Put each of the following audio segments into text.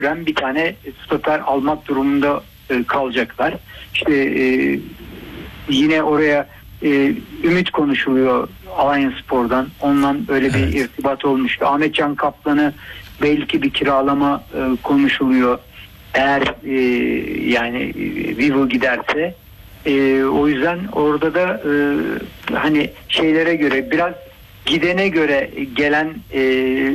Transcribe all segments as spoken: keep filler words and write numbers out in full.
bir tane stoper almak durumunda e, kalacaklar. İşte e, yine oraya e, Ümit konuşuluyor Alanyaspor'dan. Ondan öyle bir evet. irtibat olmuştu. Ahmetcan Kaplan'ı belki bir kiralama e, konuşuluyor. Eğer e, yani Vivo giderse e, o yüzden orada da e, hani şeylere göre biraz gidene göre gelen e,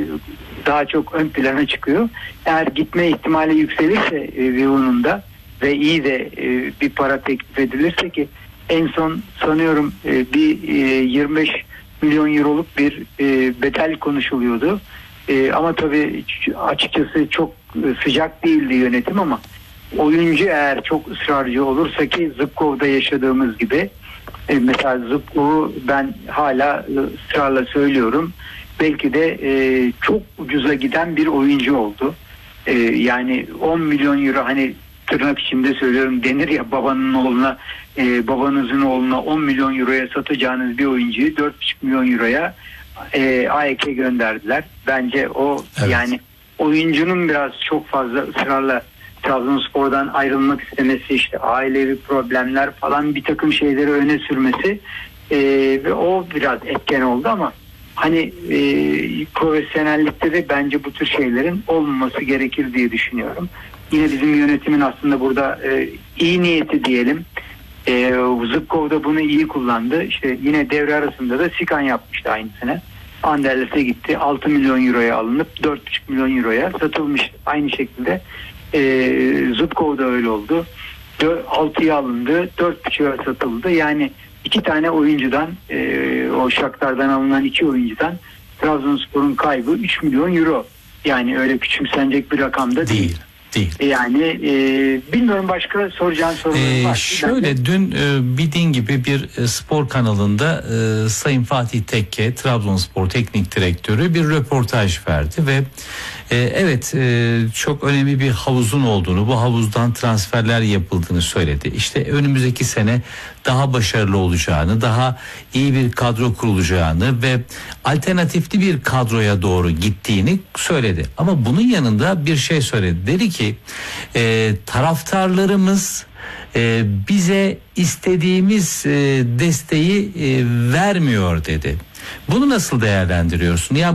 daha çok ön plana çıkıyor. Eğer gitme ihtimali yükselirse e, Vivo'nun da ve iyi de e, bir para teklif edilirse ki en son sanıyorum e, bir e, yirmi beş milyon euroluk bir e, bedel konuşuluyordu. E, ama tabii açıkçası çok sıcak değildi yönetim ama oyuncu eğer çok ısrarcı olursa ki Zubkov'da yaşadığımız gibi e, mesela Zubkov'u ben hala ısrarla söylüyorum. Belki de e, çok ucuza giden bir oyuncu oldu. E, yani on milyon euro hani tırnak içinde söylüyorum denir ya babanın oğluna e, babanızın oğluna on milyon euroya satacağınız bir oyuncuyu dört buçuk milyon euroya e, A E K gönderdiler. Bence o evet. yani oyuncunun biraz çok fazla ısrarla Trabzonspor'dan ayrılmak istemesi, işte ailevi problemler falan bir takım şeyleri öne sürmesi e, ve o biraz etken oldu ama hani e, profesyonellikte de bence bu tür şeylerin olmaması gerekir diye düşünüyorum. Yine bizim yönetimin aslında burada e, iyi niyeti diyelim. E, Zubkov da bunu iyi kullandı. İşte yine devre arasında da Sikan yapmıştı aynısını. Anderles'e gitti. altı milyon euroya alınıp dört buçuk milyon euroya satılmış. Aynı şekilde e, Zubkov da öyle oldu. altıya alındı. dört buçuğa satıldı. Yani iki tane oyuncudan e, o Shakhtar'dan alınan iki oyuncudan Trabzonspor'un kaybı üç milyon euro. Yani öyle küçümsenecek bir rakamda değil. Değil. Değil. Yani e, bilmiyorum başka soracağın sorularım ee, var. Şöyle dün e, bildiğin gibi bir e, spor kanalında e, Sayın Fatih Tekke, Trabzonspor Teknik Direktörü bir röportaj verdi ve e, evet e, çok önemli bir havuzun olduğunu, bu havuzdan transferler yapıldığını söyledi. İşte önümüzdeki sene daha başarılı olacağını, daha iyi bir kadro kurulacağını ve alternatifli bir kadroya doğru gittiğini söyledi. Ama bunun yanında bir şey söyledi. Dedi ki e, taraftarlarımız e, bize istediğimiz e, desteği e, vermiyor dedi. Bunu nasıl değerlendiriyorsun? Ya